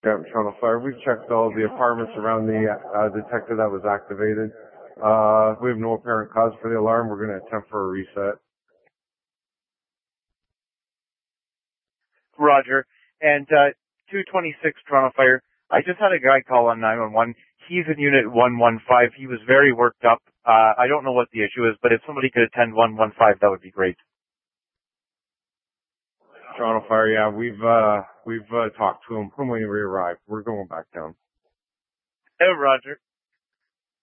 Yeah, Toronto Fire. We've checked all the apartments around the detector that was activated. We have no apparent cause for the alarm. We're going to attempt for a reset. Roger. And 226 Toronto Fire. I just had a guy call on 911. He's in Unit 115. He was very worked up. I don't know what the issue is, but if somebody could attend 115, that would be great. Toronto Fire, yeah, we've talked to him when we arrived. We're going back down. Oh, Roger.